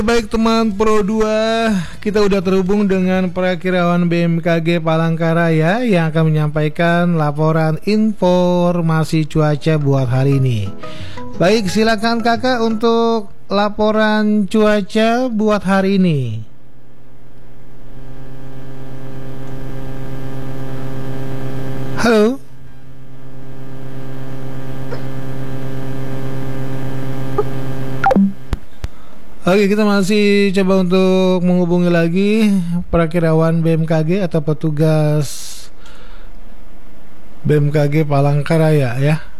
Baik teman Pro 2, kita udah terhubung dengan Perakirawan BMKG Palangkaraya yang akan menyampaikan laporan informasi cuaca buat hari ini. Baik, silakan kakak untuk laporan cuaca buat hari ini. Halo. Oke, kita masih coba untuk menghubungi lagi Perakirawan BMKG atau petugas BMKG Palangkaraya ya.